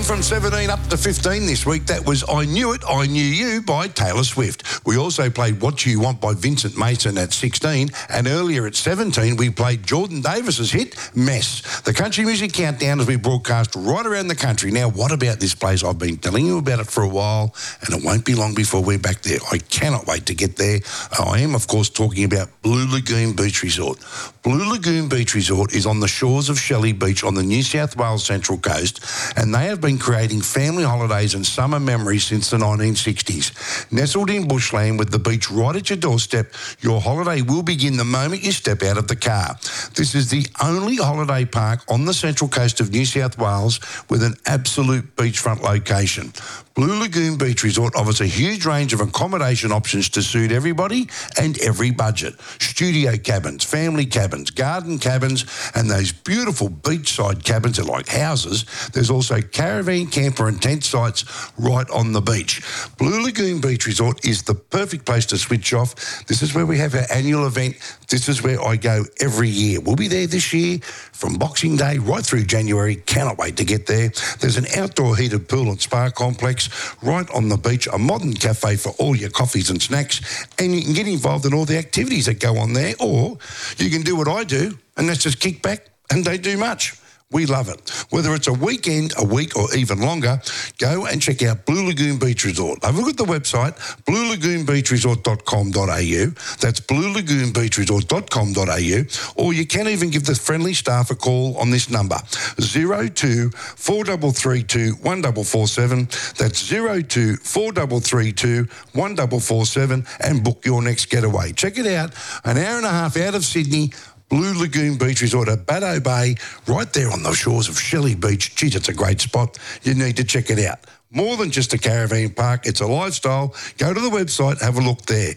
And from 17 up to 15 this week, that was I Knew It, I Knew You by Taylor Swift. We also played What You Want by Vincent Mason at 16, and earlier at 17 we played Jordan Davis's hit, Mess. The Country Music Countdown as we broadcast right around the country. Now, what about this place? I've been telling you about it for a while, and it won't be long before we're back there. I cannot wait to get there. I am, of course, talking about Blue Lagoon Beach Resort. Blue Lagoon Beach Resort is on the shores of Shelley Beach on the New South Wales Central Coast, and they have been creating family holidays and summer memories since the 1960s. Nestled in bushland with the beach right at your doorstep, your holiday will begin the moment you step out of the car. This is the only holiday park on the Central Coast of New South Wales with an absolute beachfront location. Blue Lagoon Beach Resort offers a huge range of accommodation options to suit everybody and every budget. Studio cabins, family cabins, garden cabins, and those beautiful beachside cabins are like houses. There's also caravan, camper and tent sites right on the beach. Blue Lagoon Beach Resort is the perfect place to switch off. This is where we have our annual event. This is where I go every year. We'll be there this year from Boxing Day right through January. Cannot wait to get there. There's an outdoor heated pool and spa complex right on the beach, a modern cafe for all your coffees and snacks, and you can get involved in all the activities that go on there, or you can do what I do, and that's just kick back and don't do much. We love it. Whether it's a weekend, a week, or even longer, go and check out Blue Lagoon Beach Resort. Have a look at the website, bluelagoonbeachresort.com.au. That's bluelagoonbeachresort.com.au. Or you can even give the friendly staff a call on this number, 02 4332 1447. That's 02 4332 1447, and book your next getaway. Check it out, an hour and a half out of Sydney, Blue Lagoon Beach Resort at Baddo Bay, right there on the shores of Shelley Beach. Geez, it's a great spot. You need to check it out. More than just a caravan park, it's a lifestyle. Go to the website, have a look there.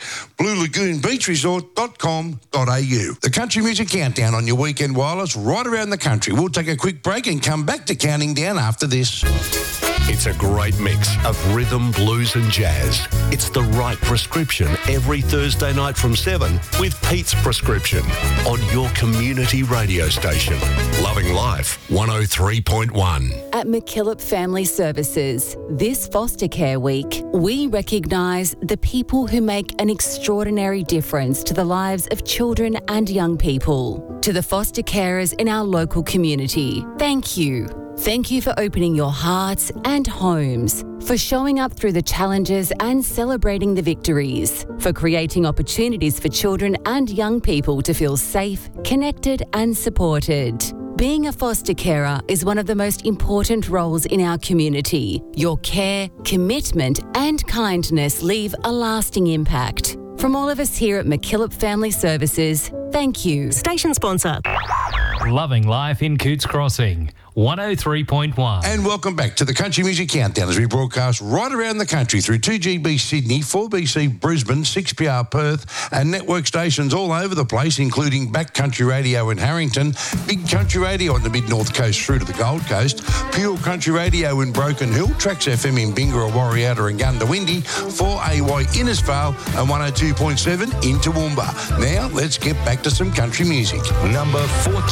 bluelagoonbeachresort.com.au. The Country Music Countdown on your weekend wireless right around the country. We'll take a quick break and come back to counting down after this. It's a great mix of rhythm, blues and jazz. It's the right prescription every Thursday night from 7 with Pete's Prescription on your community radio station. Loving Life 103.1. At McKillop Family Services, this foster care week, we recognise the people who make an extraordinary difference to the lives of children and young people. To the foster carers in our local community, thank you. Thank you for opening your hearts and homes, for showing up through the challenges and celebrating the victories, for creating opportunities for children and young people to feel safe, connected and supported. Being a foster carer is one of the most important roles in our community. Your care, commitment and kindness leave a lasting impact. From all of us here at McKillop Family Services, thank you. Station sponsor. Loving Life in Cootes Crossing, 103.1. And welcome back to the Country Music Countdown as we broadcast right around the country through 2GB Sydney, 4BC Brisbane, 6PR Perth, and network stations all over the place, including Backcountry Radio in Harrington, Big Country Radio on the Mid-North Coast through to the Gold Coast, Pure Country Radio in Broken Hill, Trax FM in Bingara, Warriata and Gundawindi, 4AY Innisfail and 102.7 in Toowoomba. Now, let's get back to some country music. Number 14.